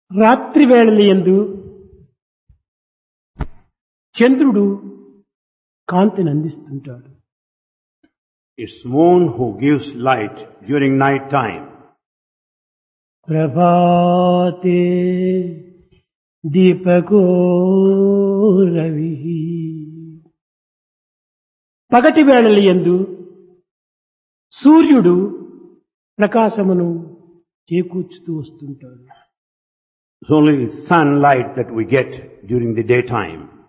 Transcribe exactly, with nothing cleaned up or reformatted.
రాత్రి వేళలయందు చంద్రుడు కాంతిని అందిస్తుంటాడు. It's moon who gives light during night time. ప్రభాతే దీపకో రవిః. పగటి వేళలయందు సూర్యుడు ప్రకాశమును చేకూర్చుతూ వస్తుంటాడు. It's only sunlight that we get during the daytime.